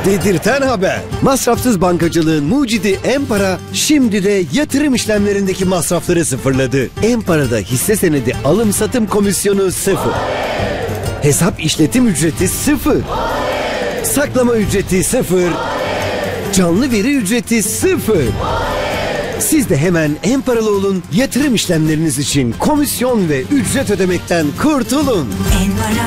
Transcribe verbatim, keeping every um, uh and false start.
Dedirten haber. Masrafsız bankacılığın mucidi Empara şimdi de yatırım işlemlerindeki masrafları sıfırladı. Empara'da hisse senedi alım satım komisyonu sıfır. Hesap işletim ücreti sıfır. Saklama ücreti sıfır. Canlı veri ücreti sıfır. Siz de hemen Emparalı olun, yatırım işlemleriniz için komisyon ve ücret ödemekten kurtulun. Empara.